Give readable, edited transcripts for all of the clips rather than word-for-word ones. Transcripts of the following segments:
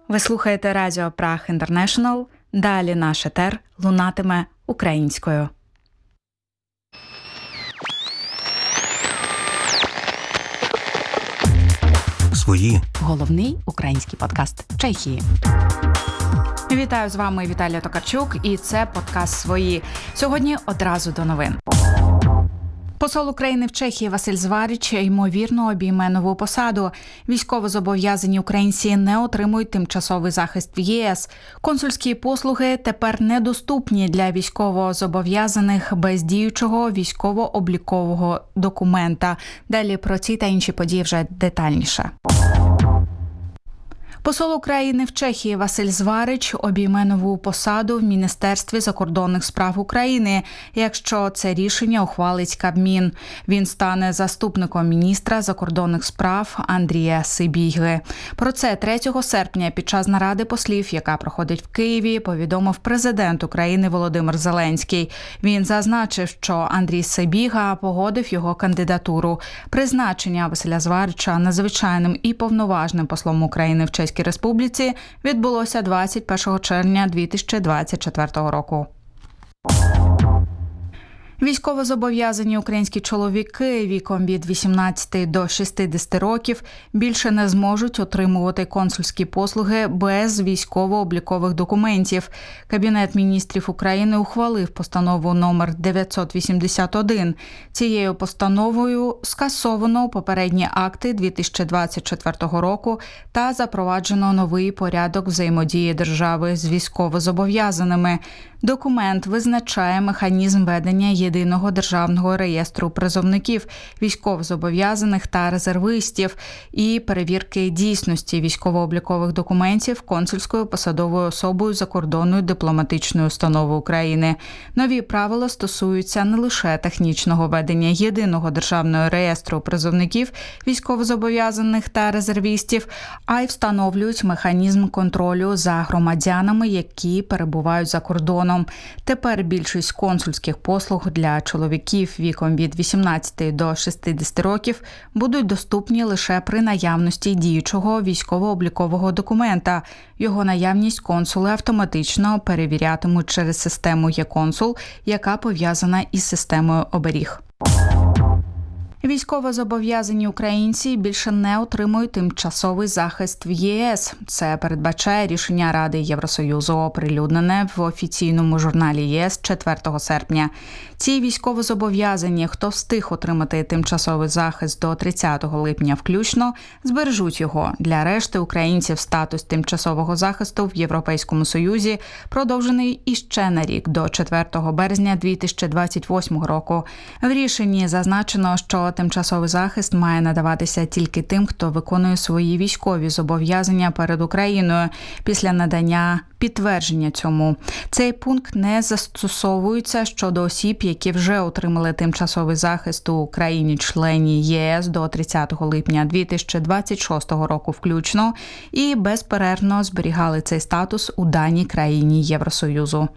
Ви слухаєте Радіо Праг Інтернешнл. Далі наш етер лунатиме українською. Свої. Головний український подкаст Чехії. Вітаю, з вами Віталія Токарчук, і це подкаст «Свої». Сьогодні одразу до новин. Посол України в Чехії Василь Зварич, ймовірно, обійме нову посаду. Військовозобов'язані українці не отримують тимчасовий захист в ЄС. Консульські послуги тепер недоступні для військовозобов'язаних без діючого військово-облікового документа. Далі про ці та інші події вже детальніше. Посол України в Чехії Василь Зварич обійме нову посаду в Міністерстві закордонних справ України, якщо це рішення ухвалить Кабмін. Він стане заступником міністра закордонних справ Андрія Сибіги. Про це 3 серпня під час наради послів, яка проходить в Києві, повідомив президент України Володимир Зеленський. Він зазначив, що Андрій Сибіга погодив його кандидатуру. Призначення Василя Зварича надзвичайним і повноважним послом України в Чеській Республіці відбулося 21 червня 2024 року. Військовозобов'язані українські чоловіки віком від 18 до 60 років більше не зможуть отримувати консульські послуги без військово-облікових документів. Кабінет міністрів України ухвалив постанову номер 981. Цією постановою скасовано попередні акти 2024 року та запроваджено новий порядок взаємодії держави з військовозобов'язаними. Документ визначає механізм ведення єдиного державного реєстру призовників, військовозобов'язаних та резервистів і перевірки дійсності військово-облікових документів консульською посадовою особою закордонної дипломатичної установи України. Нові правила стосуються не лише технічного ведення єдиного державного реєстру призовників, військовозобов'язаних та резервістів, а й встановлюють механізм контролю за громадянами, які перебувають за кордоном. Тепер більшість консульських послуг для чоловіків віком від 18 до 60 років будуть доступні лише при наявності діючого військово-облікового документа. Його наявність консули автоматично перевірятимуть через систему «Є-консул», яка пов'язана із системою оберіг. Військовозобов'язані українці більше не отримують тимчасовий захист в ЄС. Це передбачає рішення Ради Євросоюзу, оприлюднене в офіційному журналі ЄС 4 серпня. Ці військовозобов'язані, хто встиг отримати тимчасовий захист до 30 липня включно, збережуть його. Для решти українців статус тимчасового захисту в Європейському Союзі продовжений іще на рік, до 4 березня 2028 року. В рішенні зазначено, що тимчасовий захист має надаватися тільки тим, хто виконує свої військові зобов'язання перед Україною після надання підтвердження цьому. Цей пункт не застосовується щодо осіб, які вже отримали тимчасовий захист у країні-члені ЄС до 30 липня 2026 року включно і безперервно зберігали цей статус у даній країні Євросоюзу.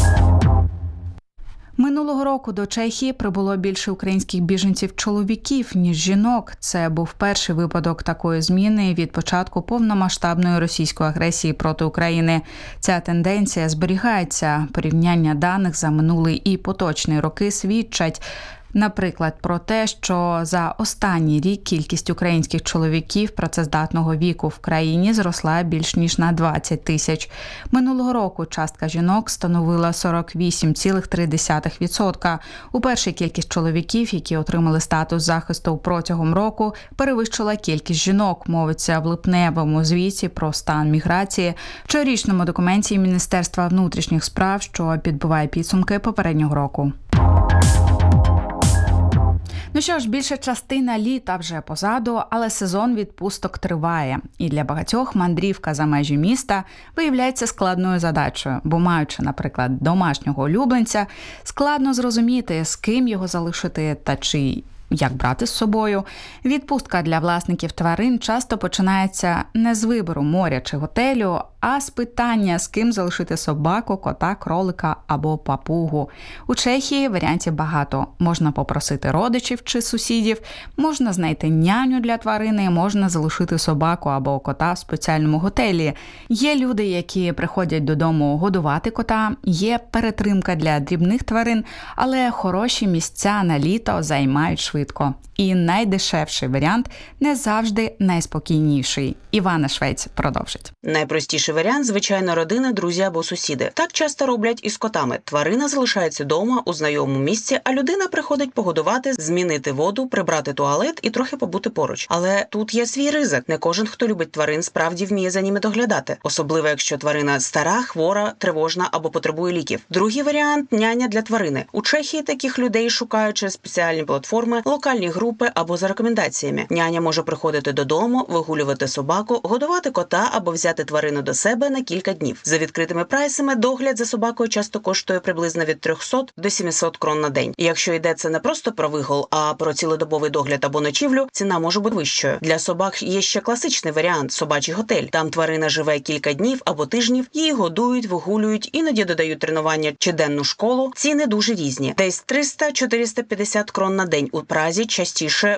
Минулого року до Чехії прибуло більше українських біженців-чоловіків, ніж жінок. Це був перший випадок такої зміни від початку повномасштабної російської агресії проти України. Ця тенденція зберігається. Порівняння даних за минулий і поточний роки свідчать, наприклад, про те, що за останній рік кількість українських чоловіків працездатного віку в країні зросла більш ніж на 20 тисяч. Минулого року частка жінок становила 48,3%. Уперше кількість чоловіків, які отримали статус захисту протягом року, перевищила кількість жінок, мовиться в липневому звіті про стан міграції, в щорічному документі Міністерства внутрішніх справ, що підбиває підсумки попереднього року. Ну що ж, більша частина літа вже позаду, але сезон відпусток триває. І для багатьох мандрівка за межі міста виявляється складною задачею, бо маючи, наприклад, домашнього улюбленця, складно зрозуміти, з ким його залишити та чи як брати з собою. Відпустка для власників тварин часто починається не з вибору моря чи готелю, а з питання, з ким залишити собаку, кота, кролика або папугу. У Чехії варіантів багато. Можна попросити родичів чи сусідів, можна знайти няню для тварини, можна залишити собаку або кота в спеціальному готелі. Є люди, які приходять додому годувати кота, є перетримка для дрібних тварин, але хороші місця на літо займають швидко. І найдешевший варіант не завжди найспокійніший. Івана Швець продовжить. Найпростіший варіант – звичайно, родина, друзі або сусіди. Так часто роблять і з котами. Тварина залишається вдома у знайомому місці, а людина приходить погодувати, змінити воду, прибрати туалет і трохи побути поруч. Але тут є свій ризик. Не кожен, хто любить тварин, справді вміє за ними доглядати. Особливо, якщо тварина стара, хвора, тривожна або потребує ліків. Другий варіант – няня для тварини. У Чехії таких людей шукають через спеціальні платформи, локальні групи або за рекомендаціями. Няня може приходити додому, вигулювати собаку, годувати кота або взяти тварину до себе на кілька днів. За відкритими прайсами догляд за собакою часто коштує приблизно від 300 до 700 крон на день. І якщо йдеться не просто про вигул, а про цілодобовий догляд або ночівлю, ціна може бути вищою. Для собак є ще класичний варіант – собачий готель. Там тварина живе кілька днів або тижнів, її годують, вигулюють, іноді додають тренування чи денну школу. Ціни дуже різні. Десь 300-450 крон на день. У Празі частіше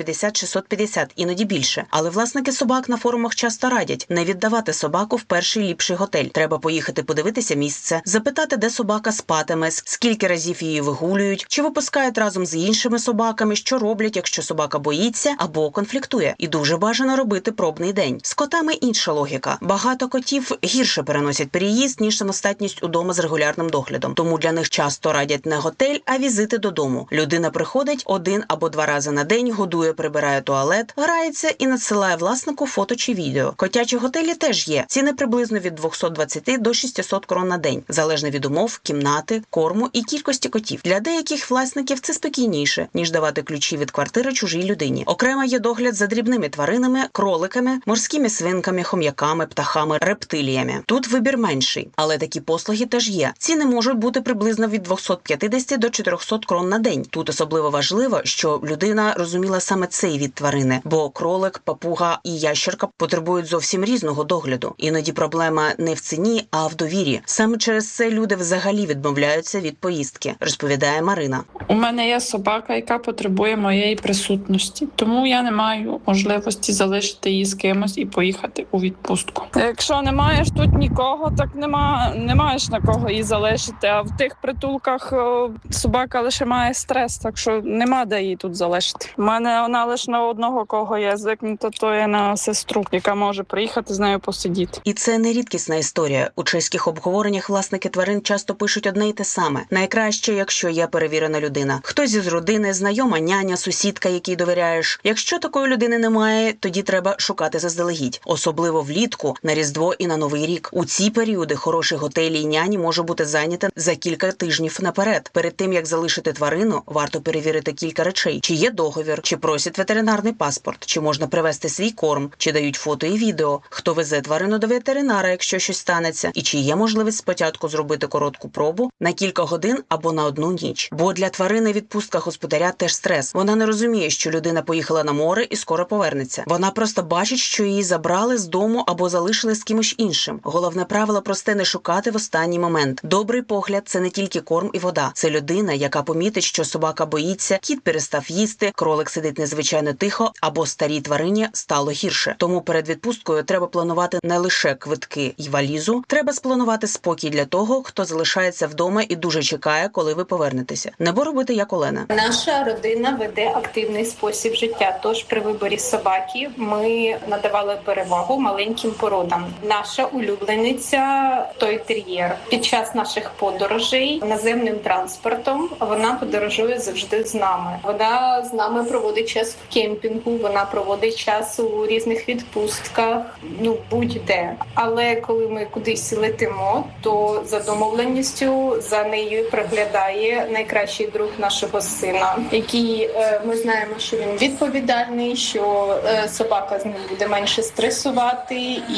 550-650, іноді більше. Але власники собак на форумах часто радять не віддавати собаку в перший ліпший готель. Треба поїхати подивитися місце, запитати, де собака спатиме, скільки разів її вигулюють, чи випускають разом з іншими собаками, що роблять, якщо собака боїться або конфліктує. І дуже бажано робити пробний день. З котами інша логіка. Багато котів гірше переносять переїзд, ніж самостатність удома з регулярним доглядом. Тому для них часто радять не готель, а візити додому. Людина приходить 1 або 2 рази на день, годує, прибирає туалет, грається і надсилає власнику фото чи відео. Котячі готелі теж є. Ціни приблизно від 220 до 600 крон на день, залежно від умов, кімнати, корму і кількості котів. Для деяких власників це спокійніше, ніж давати ключі від квартири чужій людині. Окремо є догляд за дрібними тваринами, кроликами, морськими свинками, хом'яками, птахами, рептиліями. Тут вибір менший, але такі послуги теж є. Ціни можуть бути приблизно від 250 до 400 крон на день. Тут особливо важливо, що людина розуміла саме цей від тварини, бо кролик, папуга і ящерка потребують зовсім різного догляду. Іноді проблема не в ціні, а в довірі. Саме через це люди взагалі відмовляються від поїздки, розповідає Марина. У мене є собака, яка потребує моєї присутності, тому я не маю можливості залишити її з кимось і поїхати у відпустку. Якщо не маєш тут нікого, так не маєш на кого її залишити, а в тих притулках собака лише має стрес, так що нема де її тут залишити. У мене вона лише на одного кого є звикнута, то є на сестру, яка може приїхати з нею посидіти. І це не рідкісна історія. У чеських обговореннях власники тварин часто пишуть одне й те саме. Найкраще, якщо є перевірена людина. Хтось із родини, знайома няня, сусідка, якій довіряєш. Якщо такої людини немає, тоді треба шукати заздалегідь. Особливо влітку, на Різдво і на Новий рік. У ці періоди хороші готелі і няні може бути зайняте за кілька тижнів наперед. Перед тим, як залишити тварину, варто перевірити кілька речей. Чи є договір, чи просять ветеринарний паспорт, чи можна привезти свій корм, чи дають фото і відео, хто везе тварину до ветеринара, якщо щось станеться, і чи є можливість спочатку зробити коротку пробу на кілька годин або на одну ніч. Бо для тварини відпустка господаря теж стрес. Вона не розуміє, що людина поїхала на море і скоро повернеться. Вона просто бачить, що її забрали з дому або залишили з кимось іншим. Головне правило просте – не шукати в останній момент. Добрий погляд – це не тільки корм і вода. Це людина, яка помітить, що собака боїться, кіт перестав їсти, кролик сидить незвичайно тихо, або старій тварині стало гірше. Тому перед відпусткою треба планувати не лише квитки й валізу, треба спланувати спокій для того, хто залишається вдома і дуже чекає, коли ви повернетеся. Не робити як Олена. Наша родина веде активний спосіб життя, тож при виборі собаки ми надавали перевагу маленьким породам. Наша улюблениця – той тер'єр. Під час наших подорожей наземним транспортом вона подорожує завжди з нами. Вона з нами проводить час в кемпінгу, вона проводить час у різних відпустках, будь-де. Але коли ми кудись летимо, то за домовленістю за нею приглядає найкращий друг нашого сина, який ми знаємо, що він відповідальний, що собака з ним буде менше стресувати,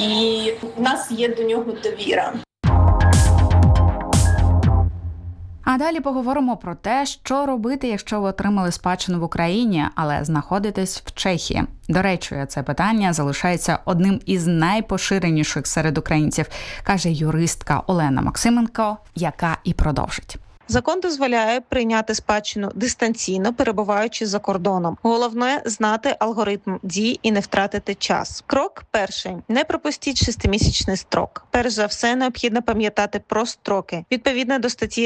і в нас є до нього довіра. А далі поговоримо про те, що робити, якщо ви отримали спадщину в Україні, але знаходитесь в Чехії. До речі, це питання залишається одним із найпоширеніших серед українців, каже юристка Олена Максименко, яка і продовжить. Закон дозволяє прийняти спадщину дистанційно, перебуваючи за кордоном. Головне – знати алгоритм дій і не втратити час. Крок перший. Не пропустіть 6-місячний строк. Перш за все, необхідно пам'ятати про строки. Відповідно до статті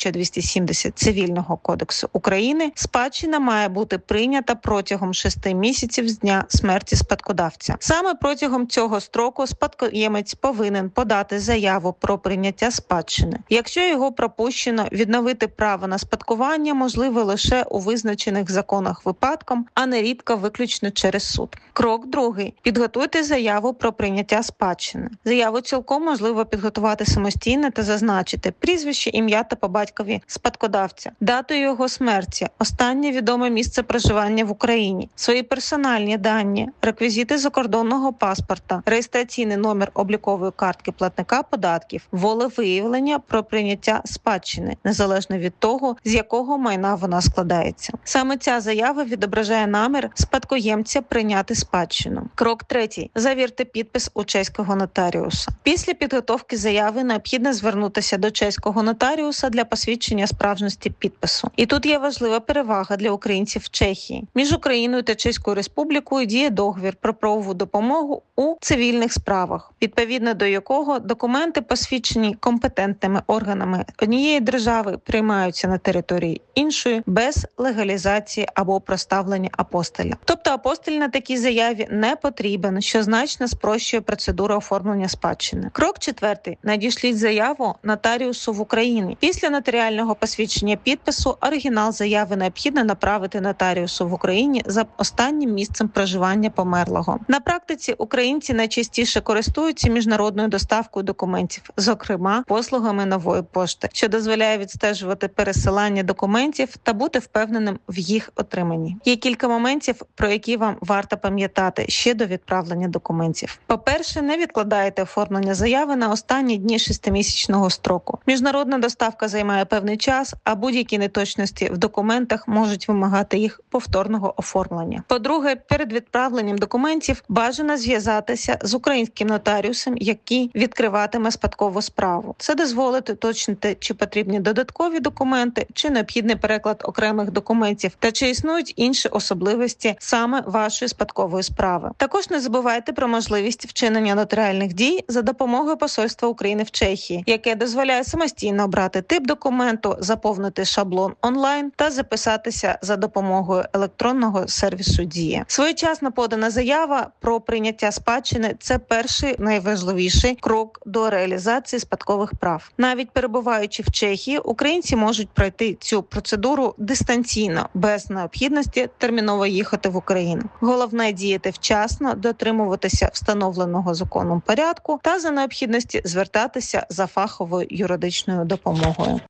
1270 Цивільного кодексу України, спадщина має бути прийнята протягом 6 місяців з дня смерті спадкодавця. Саме протягом цього строку спадкоємець повинен подати заяву про прийняття спадщини. Якщо його пропущено, відновити право на спадкування можливо лише у визначених законах випадком, а нерідко виключно через суд. Крок другий. Підготуйте заяву про прийняття спадщини. Заяву цілком можливо підготувати самостійно та зазначити прізвище, ім'я та по батькові спадкодавця, дату його смерті, останнє відоме місце проживання в Україні, свої персональні дані, реквізити закордонного паспорта, реєстраційний номер облікової картки платника податків, волевиявлення про прийняття спадщини, незалежно від того, з якого майна вона складається. Саме ця заява відображає намір спадкоємця прийняти спадщину. Крок третій. Завірте підпис у чеського нотаріуса. Після підготовки заяви необхідно звернутися до чеського нотаріуса для посвідчення справжності підпису. І тут є важлива перевага для українців в Чехії. Між Україною та Чеською Республікою діє договір про правову допомогу у цивільних справах, відповідно до якого документи, посвідчені компетентними органами однієї держави, приймаються на території іншої без легалізації або проставлення апостиля. Тобто апостиль на такій заяві не потрібен, що значно спрощує процедуру оформлення спадщини. Крок четвертий. Надішліть заяву нотаріусу в Україні. Після нотаріального посвідчення підпису оригінал заяви необхідно направити нотаріусу в Україні за останнім місцем проживання померлого. На практиці українці найчастіше користуються міжнародною доставкою документів, зокрема послугами нової пошти, що дозволяє відстежувати пересилання документів та бути впевненим в їх отриманні. Є кілька моментів, про які вам варто пам'ятати ще до відправлення документів. По-перше, не відкладайте оформлення заяви на останні дні 6-місячного строку. Міжнародна доставка займає певний час, а будь-які неточності в документах можуть вимагати їх повторного оформлення. По-друге, перед відправленням документів бажано зв'язатися з українським нотаріусом, який відкриватиме спадкову справу. Це дозволить уточнити, чи потрібні додаткові документи, чи необхідний переклад окремих документів, та чи існують інші особливості саме вашої спадкової справи. Також не забувайте про можливість вчинення нотаріальних дій за допомогою Посольства України в Чехії, яке дозволяє самостійно обрати тип документу, заповнити шаблон онлайн та записатися за допомогою електронного сервісу «Дія». Своєчасно подана заява про прийняття спадщини – це перший найважливіший крок до реалізації спадкових прав. Навіть перебуваючи в Чехії, українці можуть пройти цю процедуру дистанційно, без необхідності терміново їхати в Україну. Головне – діяти вчасно, дотримуватися встановленого законом порядку та за необхідності звертатися за фаховою юридичною допомогою.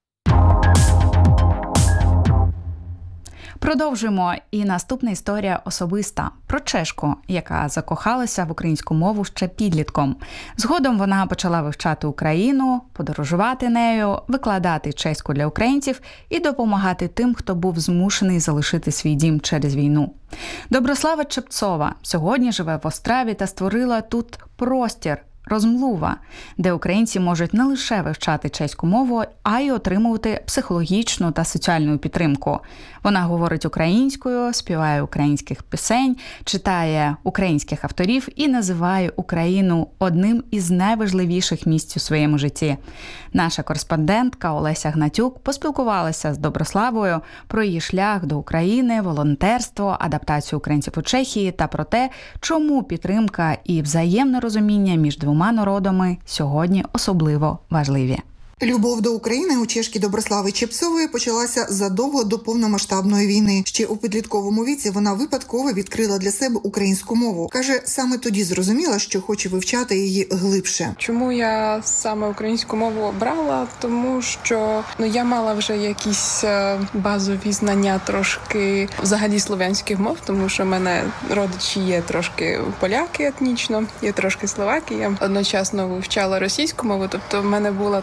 Продовжуємо. І наступна історія особиста. Про чешку, яка закохалася в українську мову ще підлітком. Згодом вона почала вивчати Україну, подорожувати нею, викладати чеську для українців і допомагати тим, хто був змушений залишити свій дім через війну. Доброслава Чепцова сьогодні живе в Остраві та створила тут простір «Розмлува», де українці можуть не лише вивчати чеську мову, а й отримувати психологічну та соціальну підтримку. Вона говорить українською, співає українських пісень, читає українських авторів і називає Україну одним із найважливіших місць у своєму житті. Наша кореспондентка Олеся Гнатюк поспілкувалася з Доброславою про її шлях до України, волонтерство, адаптацію українців у Чехії та про те, чому підтримка і взаємне розуміння між двома народами сьогодні особливо важливі. Любов до України у чешки Доброслави Чепцової почалася задовго до повномасштабної війни. Ще у підлітковому віці вона випадково відкрила для себе українську мову. Каже, саме тоді зрозуміла, що хоче вивчати її глибше. Чому я саме українську мову обрала? Тому що я мала вже якісь базові знання трошки взагалі слов'янських мов, тому що в мене родичі є трошки поляки етнічно, є трошки словаки. Я одночасно вивчала російську мову, тобто в мене була така база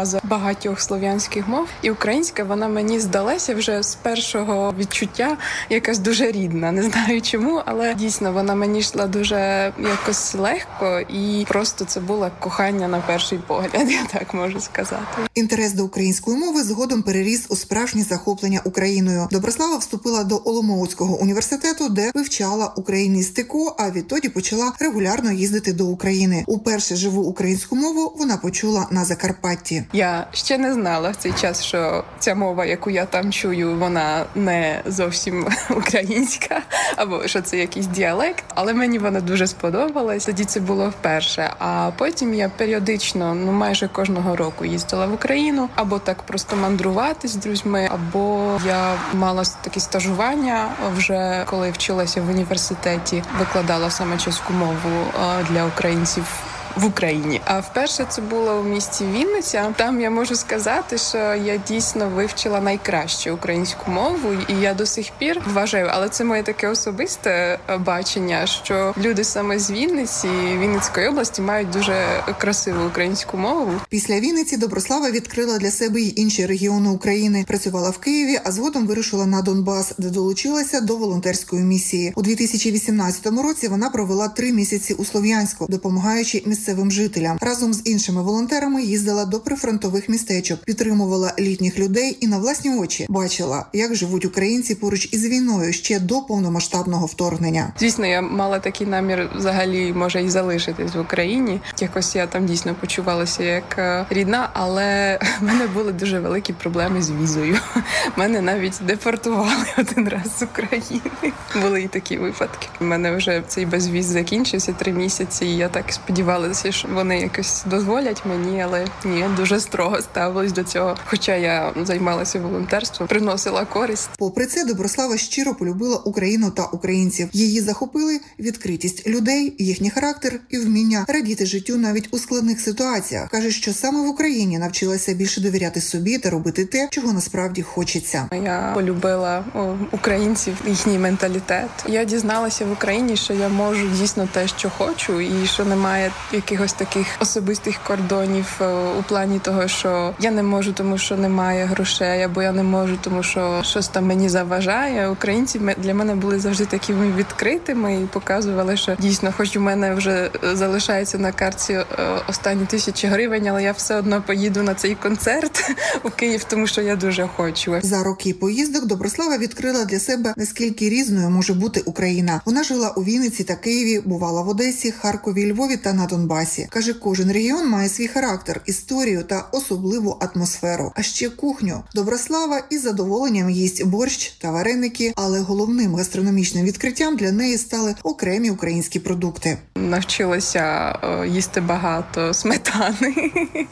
база багатьох слов'янських мов. І українська, вона мені здалася вже з першого відчуття якась дуже рідна. Не знаю чому, але дійсно вона мені йшла дуже якось легко, і просто це було кохання на перший погляд, я так можу сказати. Інтерес до української мови згодом переріс у справжнє захоплення Україною. Доброслава вступила до Оломouцького університету, де вивчала україністику, а відтоді почала регулярно їздити до України. Уперше живу українську мову вона почула на Закарпатті. Я ще не знала в цей час, що ця мова, яку я там чую, вона не зовсім українська, або що це якийсь діалект, але мені вона дуже сподобалась. Тоді це було вперше. А потім я періодично, майже кожного року їздила в Україну, або так просто мандрувати з друзями, або я мала такі стажування вже коли вчилася в університеті, викладала саме чеську мову для українців в Україні. А вперше це було в місті Вінниця. Там я можу сказати, що я дійсно вивчила найкраще українську мову, і я до сих пір вважаю, але це моє таке особисте бачення, що люди саме з Вінниці, Вінницької області мають дуже красиву українську мову. Після Вінниці Доброслава відкрила для себе й інші регіони України. Працювала в Києві, а згодом вирушила на Донбас, де долучилася до волонтерської місії. У 2018 році вона провела 3 місяці у Слов'янську, допомагаючи місцевим жителям. Разом з іншими волонтерами їздила до прифронтових містечок, підтримувала літніх людей і на власні очі бачила, як живуть українці поруч із війною ще до повномасштабного вторгнення. Звісно, я мала такий намір взагалі, може, і залишитись в Україні. Якось я там дійсно почувалася як рідна, але в мене були дуже великі проблеми з візою. Мене навіть депортували один раз з України. Були і такі випадки. У мене вже цей безвіз закінчився 3 місяці, і я так сподівалася, що вони якось дозволять мені, але ні, дуже строго ставились до цього. Хоча я займалася волонтерством, приносила користь. Попри це, Доброслава щиро полюбила Україну та українців. Її захопили відкритість людей, їхній характер і вміння радіти життю навіть у складних ситуаціях. Каже, що саме в Україні навчилася більше довіряти собі та робити те, чого насправді хочеться. Я полюбила українців, їхній менталітет. Я дізналася в Україні, що я можу дійсно те, що хочу, і що немає якихось таких особистих кордонів у плані того, що я не можу, тому що немає грошей, або я не можу, тому що щось там мені заважає. Українці для мене були завжди такими відкритими і показували, що дійсно, хоч у мене вже залишається на карті останні 1000 гривень, але я все одно поїду на цей концерт у Київ, тому що я дуже хочу. За роки поїздок Доброслава відкрила для себе, наскільки різною може бути Україна. Вона жила у Вінниці та Києві, бувала в Одесі, Харкові, Львові та на Донбасі. Каже, кожен регіон має свій характер, історію та особливу атмосферу. А ще кухню. Доброслава із задоволенням їсть борщ та вареники, але головним гастрономічним відкриттям для неї стали окремі українські продукти. Навчилася їсти багато сметани.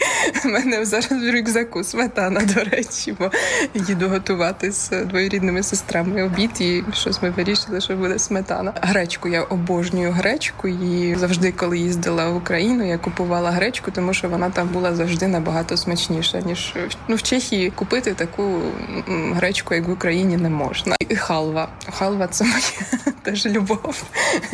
У мене зараз в рюкзаку сметана, до речі, бо їду готувати з двоюрідними сестрами обід, і щось ми вирішили, що буде сметана. Гречку, я обожнюю гречку, і завжди, коли їздила в Україну, я купувала гречку, тому що вона там була завжди набагато смачніша, ніж в Чехії купити таку гречку, як в Україні, не можна. І халва. Халва – це моя теж любов.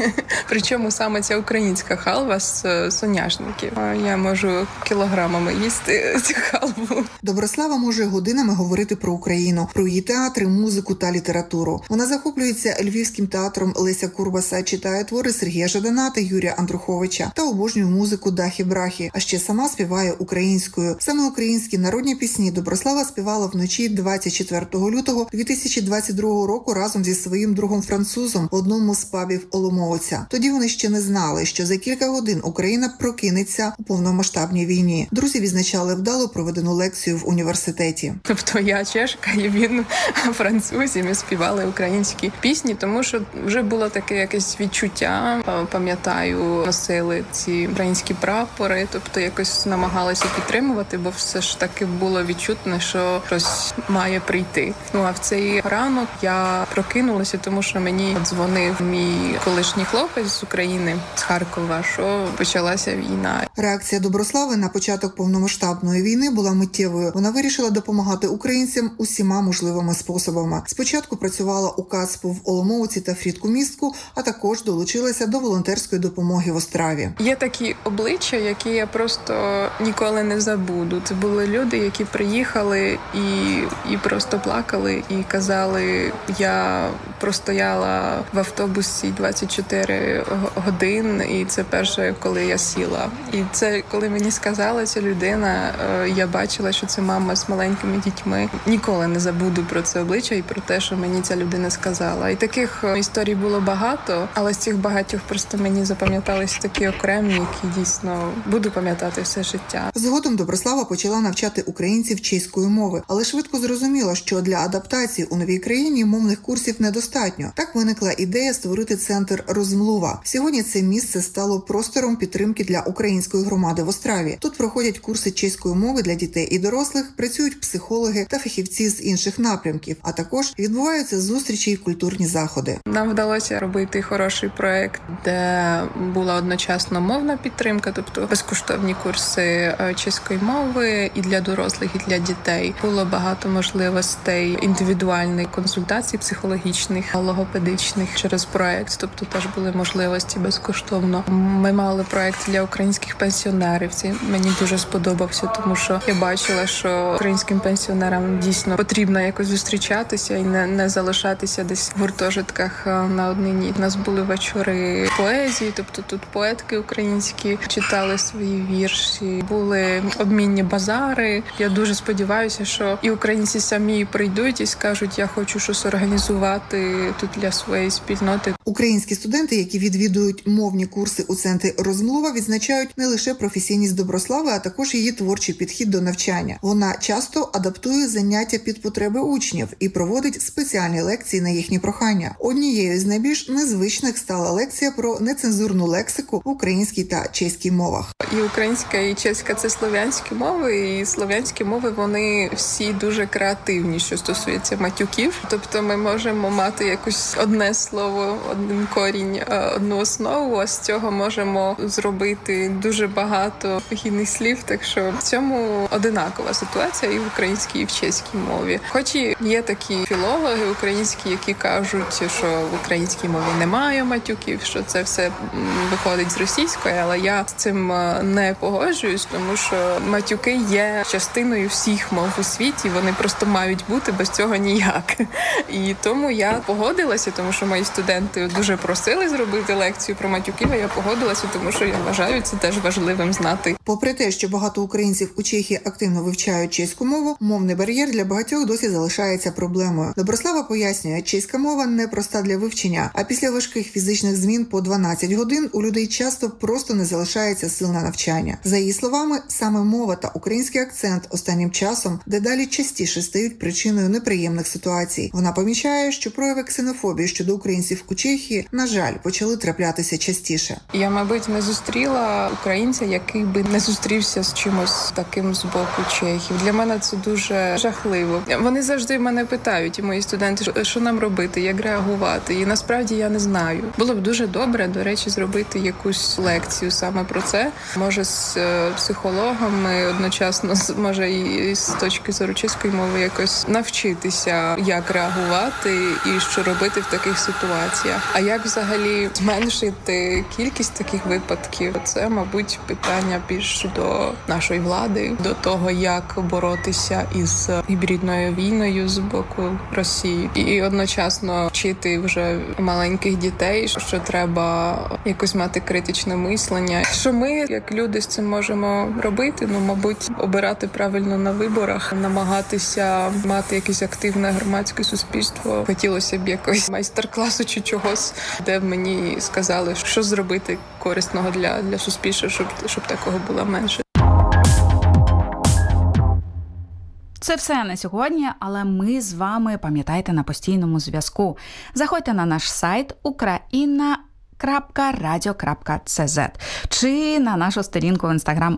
Причому саме ця українська халва з соняшників. Я можу кілограмами їсти цю халву. Доброслава може годинами говорити про Україну, про її театри, музику та літературу. Вона захоплюється Львівським театром Леся Курбаса, читає твори Сергія Жадана та Юрія Андруховича та обожнює музику Дахі-Брахи, а ще сама співає українською. Саме українські народні пісні Доброслава співала вночі 24 лютого 2022 року разом зі своїм другом-французом в одному з пабів Оломouця. Тоді вони ще не знали, що за кілька годин Україна прокинеться у повномасштабній війні. Друзі відзначали вдало проведену лекцію в університеті. Тобто я чешка, і він француз, і ми співали українські пісні, тому що вже було таке якесь відчуття. Пам'ятаю, носили ці українські прапори, тобто якось намагалися підтримувати, бо все ж таки було відчутно, що щось має прийти. Ну а в цей ранок я прокинулася, тому що мені дзвонив мій колишній хлопець з України, з Харкова, що почалася війна. Реакція Доброслави на початок повномасштабної війни була миттєвою. Вона вирішила допомагати українцям усіма можливими способами. Спочатку працювала у Кацпу в Оломouці та Фрідку-Містку, а також долучилася до волонтерської допомоги в Острові. Є такі такі обличчя, які я просто ніколи не забуду. Це були люди, які приїхали і просто плакали, і казали, я простояла в автобусі 24 години, і це перше, коли я сіла. І це, коли мені сказала ця людина, я бачила, що це мама з маленькими дітьми. Ніколи не забуду про це обличчя і про те, що мені ця людина сказала. І таких історій було багато, але з цих багатьох просто мені запам'яталися такі окремі, які дійсно буду пам'ятати все життя. Згодом Доброслава почала навчати українців чеської мови, але швидко зрозуміла, що для адаптації у новій країні мовних курсів недостатньо. Так виникла ідея створити центр «Розмлува». Сьогодні це місце стало простором підтримки для української громади в Остраві. Тут проходять курси чеської мови для дітей і дорослих, працюють психологи та фахівці з інших напрямків, а також відбуваються зустрічі і культурні заходи. Нам вдалося робити хороший проект, де була одночасно мовна підтримка, тобто безкоштовні курси чеської мови і для дорослих, і для дітей. Було багато можливостей індивідуальних консультацій психологічних, логопедичних через проект, тобто теж були можливості безкоштовно. Ми мали проект для українських пенсіонерів. Це мені дуже сподобався, тому що я бачила, що українським пенсіонерам дійсно потрібно якось зустрічатися і не залишатися десь в гуртожитках на однині. У нас були вечори поезії, тобто тут поетки українські читали свої вірші, були обмінні базари. Я дуже сподіваюся, що і українці самі прийдуть і скажуть, я хочу щось організувати тут для своєї спільноти. Українські студенти, які відвідують мовні курси у центрі «Розмлува», відзначають не лише професійність Доброслави, а також її творчий підхід до навчання. Вона часто адаптує заняття під потреби учнів і проводить спеціальні лекції на їхні прохання. Однією з найбільш незвичних стала лекція про нецензурну лексику в українській та чеській мовах. І українська, і чеська – це слов'янські мови, і слов'янські мови, вони всі дуже креативні, що стосується матюків. Тобто ми можемо мати якусь одне слово, один корінь, одну основу, а з цього можемо зробити дуже багато похідних слів, так що в цьому одинакова ситуація і в українській, і в чеській мові. Хоч і є такі філологи українські, які кажуть, що в українській мові немає матюків, що це все виходить з російської, але я з цим не погоджуюсь, тому що матюки є частиною всіх мов у світі, вони просто мають бути, без цього ніяк. І тому я погодилася, тому що мої студенти дуже просили зробити лекцію про матюків, а я погодилася, тому що я вважаю це теж важливим знати. Попри те, що багато українців у Чехії активно вивчають чеську мову, мовний бар'єр для багатьох досі залишається проблемою. Доброслава пояснює, чеська мова не проста для вивчення, а після важких фізичних змін по 12 годин у людей часто просто не залишається сил на навчання. За її словами, саме мова та український акцент останнім часом дедалі частіше стають причиною неприємних ситуацій. Вона помічає, що прояви ксенофобії щодо українців у Чехії, на жаль, почали траплятися частіше. Я, мабуть, не зустріла українця, який би не зустрівся з чимось таким з боку чехів. Для мене це дуже жахливо. Вони завжди мене питають, і мої студенти, що нам робити, як реагувати. І насправді я не знаю. Було б дуже добре, до речі, зробити якусь лекцію саме про це. Може, з психологами одночасно, може, і з точки зору чеської мови якось навчитися, як реагувати і що робити в таких ситуаціях. А як взагалі зменшити кількість таких випадків? Це, мабуть, питання більш до нашої влади, до того, як боротися із гібридною війною з боку Росії. І одночасно вчити вже маленьких дітей, що треба якось мати критичне мислення. Що ми, як люди, з цим можемо робити? Мабуть, обирати правильно на виборах, намагатися мати якесь активне громадське суспільство. Хотілося б якогось майстер-класу чи чогось, де б мені сказали, що зробити корисного для суспільства, щоб такого було менше. Це все на сьогодні, але ми з вами, пам'ятайте, на постійному зв'язку. Заходьте на наш сайт ukraina.radio.cz чи на нашу сторінку в Instagram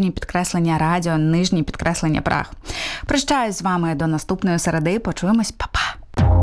Україна_радіо_Праг. Прощаюсь з вами до наступної середи. Почуємось. Па-па!